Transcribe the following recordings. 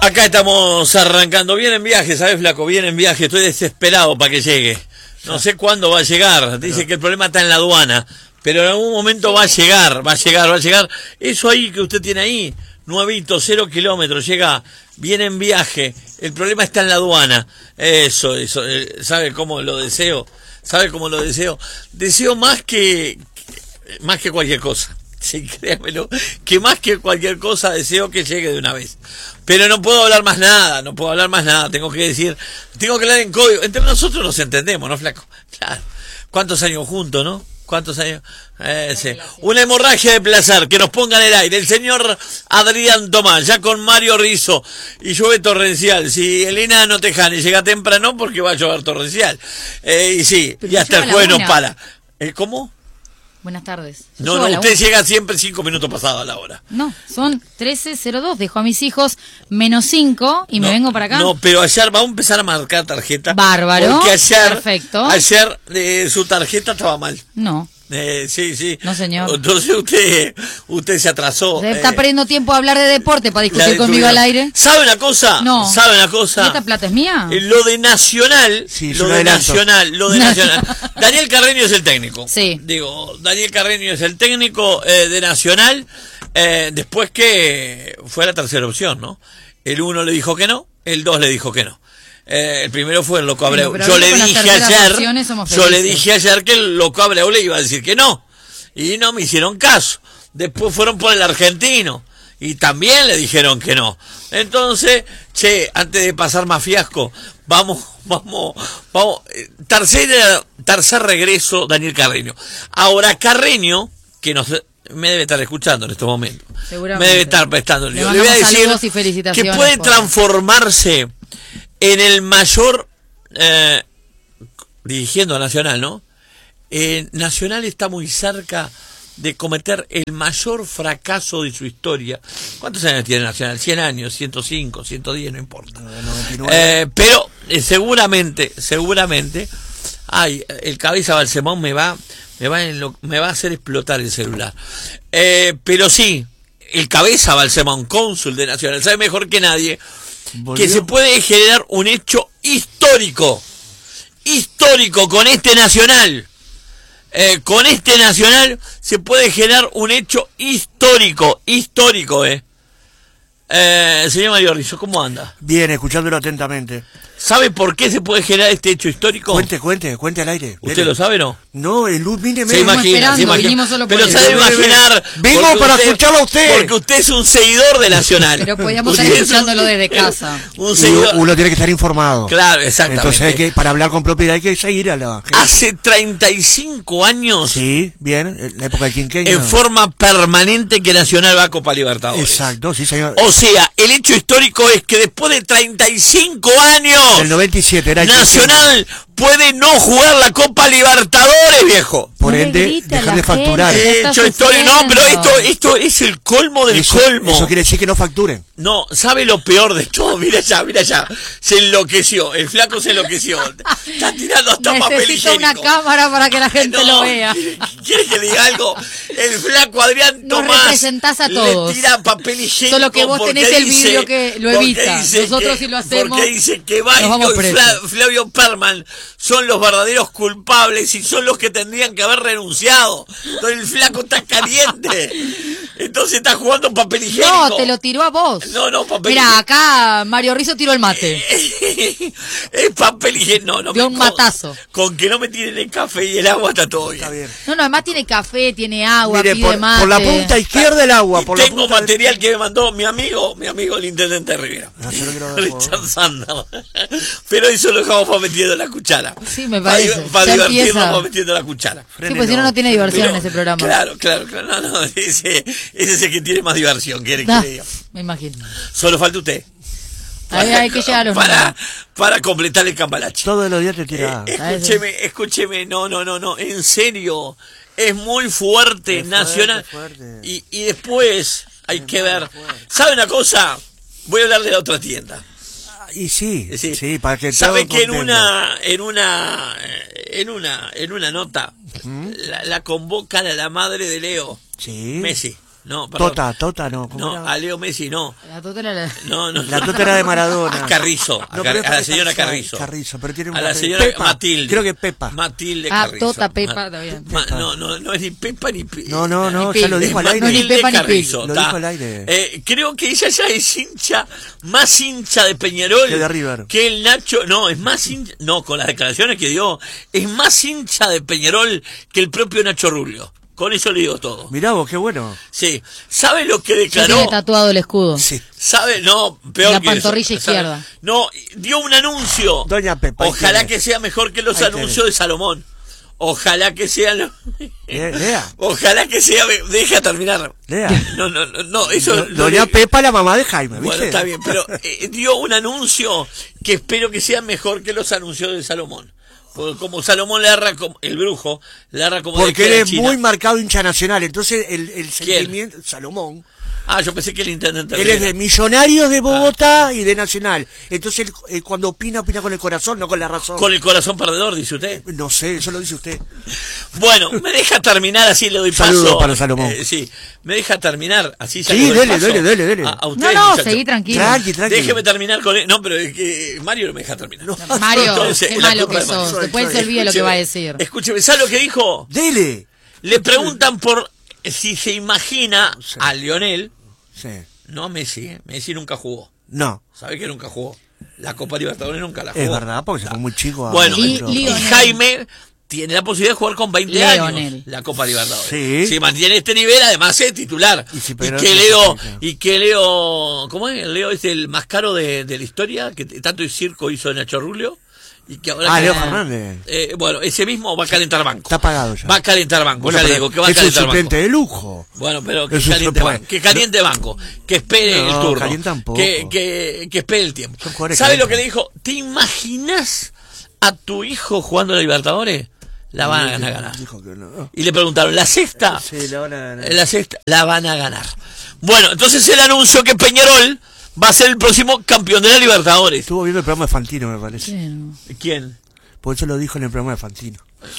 Acá estamos arrancando. Viene en viaje, ¿sabes, flaco? Viene en viaje. Estoy desesperado para que llegue. No sé cuándo va a llegar. Dice que el problema está en la aduana. Pero en algún momento va a llegar, va a llegar. Eso ahí que usted tiene ahí, nuevito, 0 kilómetros, llega, viene en viaje. El problema está en la aduana. Eso. ¿Sabe cómo lo deseo? ¿Sabe cómo lo deseo? Deseo más que cualquier cosa. Sí, créamelo, que más que cualquier cosa deseo que llegue de una vez. Pero no puedo hablar más nada, tengo que hablar en código. Entre nosotros nos entendemos, ¿no, flaco? Claro. ¿Cuántos años juntos, no? ¿Cuántos años? Sí. Una hemorragia de placer, que nos ponga en el aire. El señor Adrián Tomás, ya con Mario Rizzo y llueve torrencial. Si Elena no Tejani llega temprano, porque va a llover torrencial. Y sí, y hasta el jueves no para. ¿Cómo? Buenas tardes. No, usted llega siempre 5 minutos pasado a la hora. No, son 13:02. Dejo a mis hijos -5 y me vengo para acá. No, pero ayer vamos a empezar a marcar tarjeta. Bárbaro. Porque ayer, perfecto. Ayer su tarjeta estaba mal. No. Sí. No, señor. Entonces usted se atrasó. Está perdiendo tiempo a hablar de deporte para discutir conmigo al aire. ¿Sabe una cosa? No. ¿Sabe una cosa? ¿Y esta plata es mía? Lo de Nacional. Sí, lo de Nacional. Daniel Carreño es el técnico. Sí. Daniel Carreño es el técnico de Nacional. Después que fue la tercera opción, ¿no? El 1 le dijo que no, el 2 le dijo que no. El primero fue el Loco Abreu. Yo le dije ayer que el Loco Abreu le iba a decir que no. Y no me hicieron caso. Después fueron por el argentino. Y también le dijeron que no. Entonces, antes de pasar más fiasco, vamos. Tercer regreso, Daniel Carreño. Ahora, Carreño, que me debe estar escuchando en estos momentos. Seguramente. Me debe estar prestando. Le voy a decir que puede transformarse en el mayor, dirigiendo a Nacional, ¿no? Nacional está muy cerca de cometer el mayor fracaso de su historia. ¿Cuántos años tiene Nacional? 100 años, 105, 110, no importa. 99. Pero seguramente, el cabeza Balsemón me va a hacer explotar el celular. Pero sí, el cabeza Balsemón, cónsul de Nacional, sabe mejor que nadie que se puede generar un hecho histórico con este Nacional. Con este Nacional se puede generar un hecho histórico. Señor Mario Rizzo, ¿cómo anda? Bien, escuchándolo atentamente. ¿Sabe por qué se puede generar este hecho histórico? Cuente al aire. ¿Usted lo sabe o no? No, el luz mínimo. Se imagina. Pero sabe imaginar. Vengo para escucharlo a usted. Porque usted es un seguidor de Nacional. Pero podíamos estar escuchándolo desde casa. Uno tiene que estar informado. Claro, exactamente. Entonces para hablar con propiedad hay que seguir a la gente. Hace 35 años. Sí, bien, en la época del quinquenio. En forma permanente que Nacional va a Copa Libertadores. Exacto, sí, señor. O sea, el hecho histórico es que después de 35 años. El 97 era Nacional puede no jugar la Copa Libertadores, viejo. Por ende, dejar de facturar. Hecho histórico. No, pero esto es el colmo del colmo. Eso quiere decir que no facturen. No, ¿sabe lo peor de todo? Mira allá. Se enloqueció. El flaco se enloqueció. Está tirando hasta papel higiénico. Necesito una cámara para que la gente lo vea. ¿Quiere que le diga algo? El flaco Adrián Tomás. Nos representás a todos. Le tira papel higiénico. Solo que vos tenés el vidrio que lo evita. Nosotros si lo hacemos. Porque dice que Bailo y Flavio Perman son los verdaderos culpables y son los que tendrían que haber renunciado. Entonces el flaco está caliente. Entonces está jugando papel higiénico. No, te lo tiró a vos. No, papel higiénico. Mira, acá Mario Rizzo tiró el mate. Es papel higiénico. No, dio un matazo. Con que no me tiren el café y el agua está todo bien. No, además tiene café, tiene agua, mire, pide mate. Por la punta izquierda el agua. Tengo material que me mandó mi amigo el intendente Rivera. Richard Sander. Pero eso lo dejamos para metiendo la cuchara. Sí, me parece. Para divertirnos para metiendo la cuchara. Sí, pues si no tiene diversión en ese programa. Claro. No, ese es el que tiene más diversión, quiere que le diga. Me imagino. Solo falta usted. Hay que llegar a los para completar el cambalache. Todos los días te tira. Escúcheme, no, en serio. Es muy fuerte, Nacional. Fuerte. Y después hay que ver. ¿Sabe una cosa? Voy a hablar de la otra tienda. Y sí, para que sabe que en una nota la convocan a la madre de Leo, sí. Messi. No, perdón. Tota, no. ¿Cómo No, era? a Leo Messi no. La tota era la... No. La Tota era de Maradona. A Carrizo, No, pero a la es señora Carrizo, Carrizo. pero tiene A una la Pe- señora Pepa. Matilde. Creo que Pepa. Matilde Ah, Carrizo. Tota, Pepa, está bien. No es ni Pepa ni No, Ni ya lo Pil. dijo al No, aire. ni Pepa ni Pil. Lo ¿tá? dijo al aire. Creo que ella ya es hincha, más hincha de Peñarol Que de River. que el Nacho. No, es más hincha. No, con las declaraciones que dio, es más hincha de Peñarol que el propio Nacho Rubio. Con eso le digo todo. Mirá vos, qué bueno. Sí. ¿Sabe lo que Ya declaró? tiene tatuado el escudo. Sí. ¿Sabe? No, peor La que eso. pantorrilla ¿Sabe? izquierda. No, dio un anuncio. Doña Pepa. ahí Ojalá tiene. que sea mejor que los Ahí anuncios de Salomón. Ojalá que sea. Lea. Ojalá que sea. Deja terminar. Lea. No, eso. Doña Pepa, la mamá de Jaime, ¿viste? Bueno, está bien, pero dio un anuncio que espero que sea mejor que los anuncios de Salomón. Porque como Salomón le agarra como el brujo, le agarra como de Porque él queda es China. muy marcado hincha nacional, entonces el sentimiento... Salomón. Ah, yo pensé que el intendente. Él es de Millonarios de Bogotá y de Nacional. Entonces él cuando opina con el corazón, no con la razón. Con el corazón perdedor, dice usted. No sé, eso lo dice usted. Bueno, me deja terminar, así le doy paso. Saludos para Salomón. Sí, me deja terminar, así ya Sí, le doy dele, paso dele. A ustedes, No, muchachos. seguí tranquilo. Tranqui. Déjeme terminar con él. No, pero es que Mario no me deja terminar. No. Mario, Entonces, qué la malo culpa que de Mario. sos. Después se olvida lo que va a decir. Escúcheme, ¿sabe lo que dijo? Dele. Le preguntan por si se imagina Sí. a Lionel, Sí. no a Messi, Messi nunca jugó. No, ¿Sabe que nunca jugó? La Copa Libertadores nunca la jugó. es verdad, porque se fue muy chico. Bueno, Lionel. y Jaime tiene la posibilidad de jugar con 20 Leonel. años la Copa Libertadores. Sí. Si mantiene este nivel, además es titular. Y si Y pero- que Leo, ¿cómo es? Leo es el más caro de la historia, que tanto el circo hizo de Nacho Rubio. Y que ahora Leo Ah. Fernández. bueno, ese mismo va a calentar banco. Está pagado ya. Va a calentar banco, Bueno, ya le pero digo que va a es un calentar suplente banco. de lujo. Bueno, pero que Eso caliente, se puede. banco, que caliente banco, que espere No, el turno, calientan poco. que espere el tiempo. Son jugadores ¿Sabe lo calientes. que le dijo? ¿Te imaginas a tu hijo jugando a la Libertadores? La van a ganar. Dijo que no. Y le preguntaron, ¿la sexta? Sí, la van a ganar. La sexta, la van a ganar. Bueno, entonces él anunció que Peñarol va a ser el próximo campeón de la Libertadores. Estuvo viendo el programa de Fantino, me parece. Sí, no. ¿Quién? Por eso lo dijo en el programa de Fantino.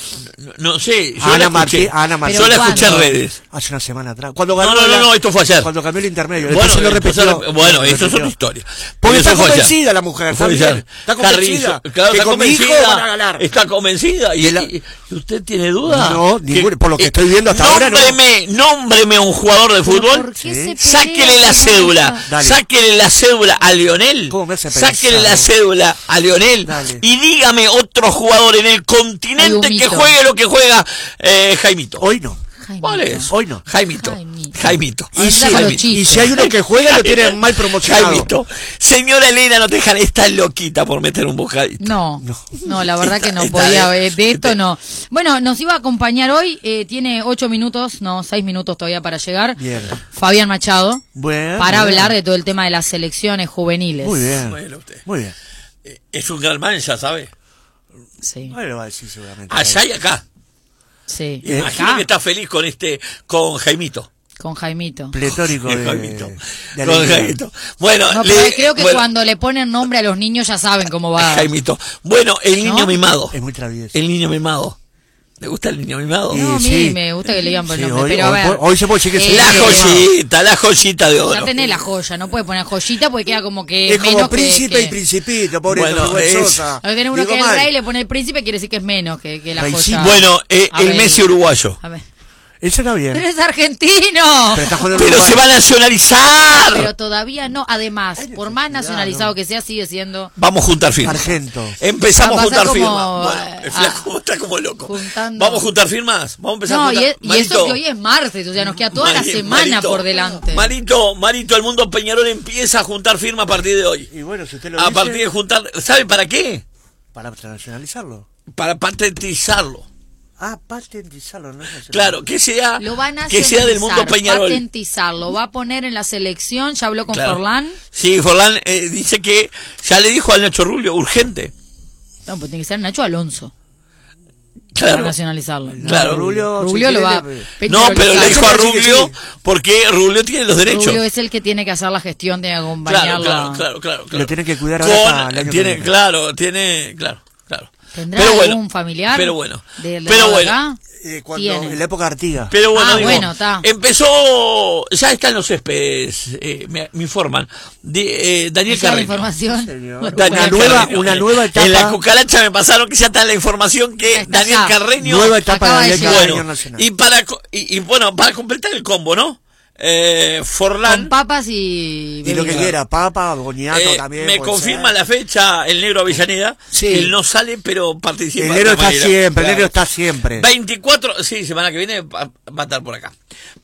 No sé, yo Ana la escuché. Martín. Yo la escuché en ¿cuándo? redes. Hace una semana atrás. Cuando No, ganó no, esto fue ayer. Cuando cambió el intermedio. Bueno, Después se lo repitió. bueno, Lo eso es repitió. otra historia. Porque Eso está fue ayer. convencida la mujer. Está, Fue bien. ayer. Está convencida. Carrizo, claro, que está con mi hijo convencida. van a ganar. Está convencida. Y el- ¿Y usted tiene duda? No, ninguna, por lo que estoy viendo hasta ahora, no. Nómbreme a un jugador de fútbol. ¿Por qué Sí. se pelea, Sáquele la señorita? cédula. Dale. Sáquele la cédula a Lionel. ¿Cómo me hace Sáquele pensar? la cédula a Lionel. Dale. Y dígame otro jugador en el Hay continente un que mito. juegue lo que juega Jaimito. Hoy no. Jaimito. ¿Cuál es? Hoy no. Jaimito. Jaimito. Jaimito. Y si- Jaimito. Y si hay uno que juega, lo tienen mal promocionado. Jaimito. Señora Elena, no te dejan, está loquita por meter un bocadito. No, la verdad que no Está podía, bien. de esto no. Bueno, nos iba a acompañar hoy, tiene 8 minutos, no, 6 minutos todavía para llegar. Bien. Fabián Machado, Bueno, para bien. hablar de todo el tema de las selecciones juveniles. Muy bien. Bueno, usted. Muy bien. Es un gran man, ya sabe. Sí, Ahora lo va a decir seguramente. Allá y acá. sí. Imagino Acá, que está feliz con Jaimito. con Jaimito. Pletórico de, Jaimito. de Con alegría. Jaimito. Bueno, No, pero creo que cuando le ponen nombre a los niños ya saben cómo va. Jaimito. Bueno, el niño ¿No? mimado. Es muy travieso. El niño mimado. ¿Le gusta el niño mimado? No, a mí Sí. me gusta que le digan por Sí, nombre, hoy- pero a hoy- ver. hoy se puede decir que sí. La joyita de Ya oro. tenés la joya, no puede poner joyita porque queda como que Es como menos príncipe que, y principito, pobre Bueno, Rubén es- Sosa. Ahora tiene uno Digo que es el mal. rey, le pone el príncipe, quiere decir que es menos que la Reycito. joya. Bueno, A el ver. Messi uruguayo. A ver. Ese está bien. Pero es argentino. Pero está jugando en Pero Uruguay. se va a nacionalizar. Pero todavía no. Además, Hay por más necesidad, nacionalizado ¿no? que sea, sigue siendo. Vamos a juntar firmas. Argento. Empezamos Va a a pasar juntar como, firmas. Bueno, el flaco está como loco. juntando- Vamos a juntar firmas. Vamos a empezar a No, juntar. y eso Marito, que hoy es martes, o sea, nos queda toda la Mari- semana Marito, por delante. Marito, el mundo Peñarol empieza a juntar firmas a partir de hoy. Y bueno, si usted lo A dice, partir de juntar, ¿sabe para qué? para nacionalizarlo. Para patentizarlo. Ah, patentizarlo, ¿no? Claro, que sea Lo van a que sea del mundo Peñarol. patentizarlo, va a poner en la selección, ya habló con Claro. Forlán. Sí, Forlán dice que ya le dijo al Nacho Rubio, urgente. No, pues tiene que ser Nacho Alonso para Claro. nacionalizarlo. Claro. Rubio, Rubio si lo va a quiere, No, pero le dijo a Yo pensé que Rubio sí. porque Rubio tiene los derechos. Rubio es el que tiene que hacer la gestión de acompañarla. Claro. Lo tiene que cuidar ahora hasta el año que viene. Claro. ¿Tendrá Pero algún bueno, familiar? pero bueno, ¿Del pero lado de bueno. acá? Cuando, Tiene. en la época Artigas. Pero bueno, digo, bueno, está. empezó, ya están los céspedes, me informan, Daniel ¿Esa es la Carreño. información? Señor. Daniel Una Carreño. nueva etapa. En la cucaracha me pasaron que ya está la información que Está Daniel ya. Carreño. Nueva etapa acaba de de Daniel llegar. Carreño Bueno, Nacional. y bueno, para completar el combo, ¿no? Forlán. Con papas y... Y lo que bebida. quiera, papa, boniato también. Me puede confirma ser. la fecha el negro Avellaneda. Sí. Él no sale, pero participa. El de negro esta está manera. siempre, el Claro. negro está siempre. 24, sí, semana que viene va a estar por acá.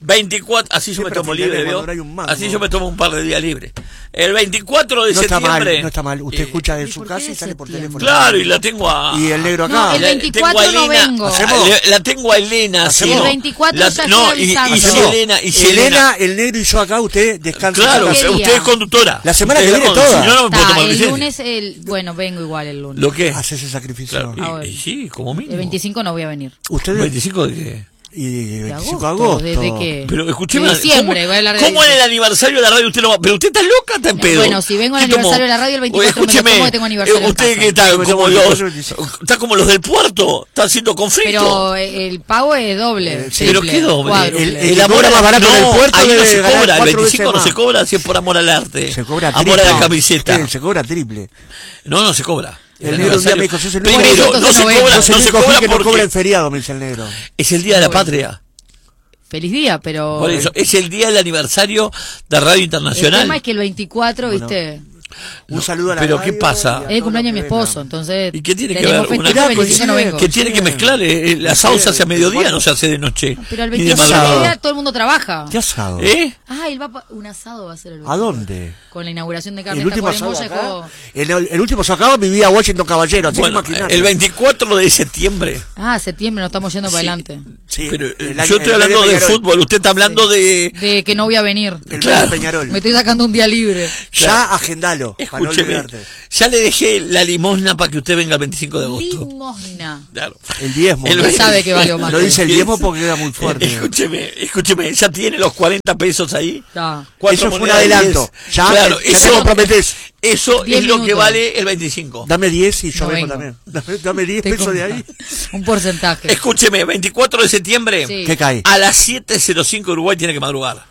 24, así yo Siempre me tomo a fin de libre, mes, ¿vio? cuando no hay un mango. Así yo me tomo un par de días libres. El 24 de No está septiembre. mal, no está mal. Usted escucha de ¿y su por qué casa y de sale por septiembre? teléfono. Claro, y la tengo a... Y el negro No, acá. el la- 24 tengo a no Elena, vengo. Hacemos- la tengo a Elena. Hacemos- sí, El 24 ya no, estoy y avisando. Elena, y Elena, el negro y yo acá, usted descansa. Claro, ¿Qué día? usted es conductora. La semana Usted que es viene conductora. toda. Si no, no me puedo tomar El licencia. lunes, bueno, vengo igual el lunes. ¿Lo qué? Hace ese sacrificio. Claro, Ah, bueno. y sí, como mínimo. El 25 no voy a venir. Ustedes. 25 de qué. Y De 25 de agosto. agosto. ¿Desde qué? Pero escúcheme, De diciembre, voy a hablar de ¿cómo en diciembre. el aniversario de la radio usted no va? Pero usted está loca, está en pedo. Bueno, si vengo al ¿Qué tomó? aniversario de la radio el 24 me lo Escúcheme, tomo que tengo aniversario en usted casa. que está Yo me como tomo el los 25. está como los del puerto, está haciendo conflicto. Pero el pago es doble. Sí. Pero triple, qué doble. cuádruple. El que cobra más barato en el puerto ahí no debe se ganar cobra, el 4 25 no veces se más. cobra si es por amor al arte. Se cobra amor triple. a la camiseta. Sí, se cobra triple. No se cobra. El negro un día me dijo, sos el único- Primero, no entonces se no vengo. cobra, No no se se cobra cobra que no cobra porque el feriado, me dice el negro. es el día de la patria. Feliz día, pero... Por eso, es el día del aniversario de Radio El Internacional. tema es que el 24, ¿viste? Un saludo a la pero radio ¿qué pasa? y a Es el todos cumpleaños de mi los que vengan. esposo, entonces... ¿Y qué tiene que tenemos ver una- festejo, el Mirá, 25 no vengo. Que tiene que mezclar, el asado se hace a mediodía, no se hace de noche. Pero el ni de 25 de madrugada. mediodía todo el mundo trabaja. ¿Qué asado? ¿Eh? Ah, un asado va a ser el ¿A dónde? Con la inauguración de Carmen El último Tacuarembó asado llegó... acá. El último asado acá vivía Washington Caballero, así Bueno, que imaginate. el 24 de septiembre. Ah, septiembre, nos estamos yendo para adelante. Sí, Pero el yo año- estoy el hablando de de Peñarol. fútbol, usted está hablando de... De que no voy a venir. El Claro. de Peñarol. Me estoy sacando un día libre. Ya agendalo, para no Escúcheme, olvidarte. ya le dejé la limosna para que usted venga el 25 de agosto. Limosna. Claro. El diezmo. El- Él sabe que valió más. Lo dice el diezmo porque queda muy fuerte. Escúcheme, ya tiene los 40 pesos ahí. Está. Cuatro Eso fue un monedas de adelanto. 10. Ya, Claro, ya te eso, comprometés. eso 10 es lo que minutos. vale el 25. Dame 10 y yo No vengo vengo. también. Dame 10 Te pesos de compra. ahí. Un porcentaje. Escúcheme, 24 de septiembre, Sí. ¿Qué cae? a las 7:05 Uruguay tiene que madrugar.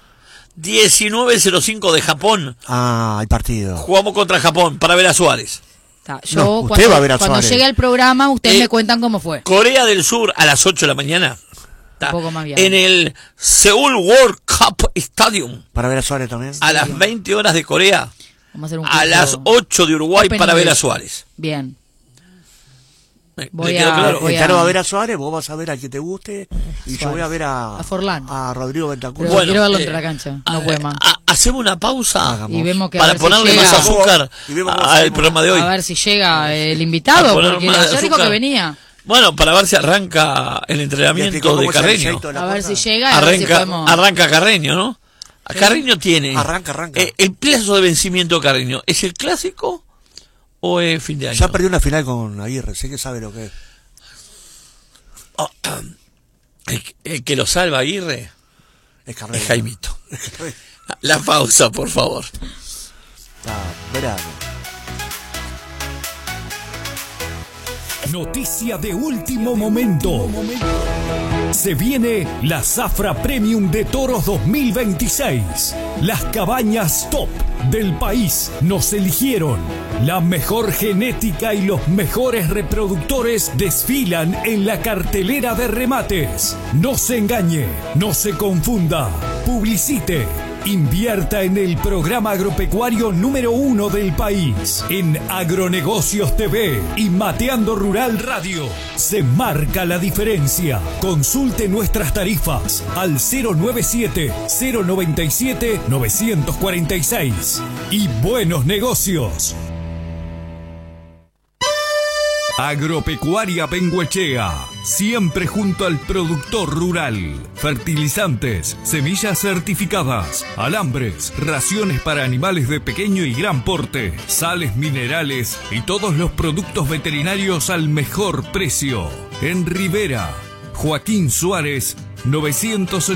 19:05 de Japón, Ah, el partido. jugamos contra Japón para ver a Suárez. Está. No, usted va a ver a cuando Suárez. llegue al programa, ustedes Eh, me cuentan cómo fue. Corea del Sur a las 8 de la mañana. Está. Un poco más bien. En el Seoul World Cup Stadium. Para ver a Suárez también. A las 20 horas de Corea. Vamos a hacer un A curso. las 8 de Uruguay Open para ver a English. Suárez. Bien. ¿Le Voy quedó a- claro? voy El Tano va a ver a Suárez, vos vas a ver al que te guste. Y yo Suárez. voy a ver A Forlán. a Rodrigo Bentancur. Pero quiero verlo entre la cancha. No puede más. Hacemos una pausa Hagamos. Y vemos que a para ver si ponerle llega. más azúcar Y vemos cómo al seguimos. programa de hoy. A ver si llega el A invitado, poner porque más ayer dijo azúcar. que venía. Bueno, para ver si arranca el Me explicó entrenamiento este de cómo es el Carreño. aceite de la A ver cosa. si llega, a ver si podemos... Arranca Carreño, ¿no? Carreño tiene. Arranca. El plazo de vencimiento de Carreño, ¿es el clásico o es fin de año? Ya perdió una final con Aguirre, sé que sabe lo que es. El que lo salva Aguirre Es carrera. es Jaimito. La pausa, por favor. Está bravo. Noticia de último momento. Se viene la Zafra Premium de Toros 2026. Las cabañas top del país nos eligieron. La mejor genética y los mejores reproductores desfilan en la cartelera de remates. No se engañe, no se confunda. Publicite. Invierta en el programa agropecuario número 1 del país. En Agronegocios TV y Mateando Rural Radio. Se marca la diferencia. Consulte nuestras tarifas al 097-097-946. Y buenos negocios. Agropecuaria Bengoechea, siempre junto al productor rural. Fertilizantes, semillas certificadas, alambres, raciones para animales de pequeño y gran porte, sales minerales y todos los productos veterinarios al mejor precio. En Rivera, Joaquín Suárez,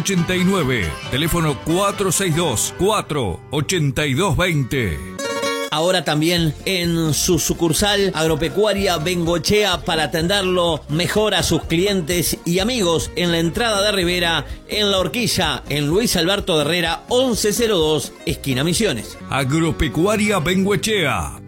989, teléfono 462-48220. ahora también en su sucursal agropecuaria Bengoechea para atenderlo mejor a sus clientes y amigos en la entrada de Rivera, en La Horquilla, en Luis Alberto de Herrera, 1102, esquina Misiones. Agropecuaria Bengoechea.